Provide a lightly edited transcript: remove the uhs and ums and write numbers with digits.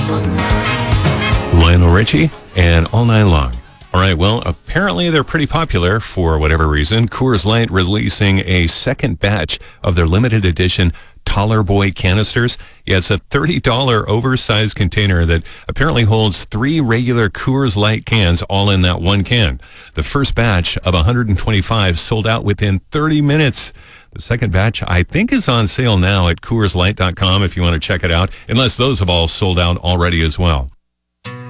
Lionel Richie and All Night Long. All right, well, apparently they're pretty popular for whatever reason. Coors Light releasing a second batch of their limited edition Taller Boy canisters. Yeah, it's a $30 oversized container that apparently holds 3 regular Coors Light cans all in that one can. The first batch of 125 sold out within 30 minutes. The second batch, I think, is on sale now at CoorsLight.com if you want to check it out, unless those have all sold out already as well.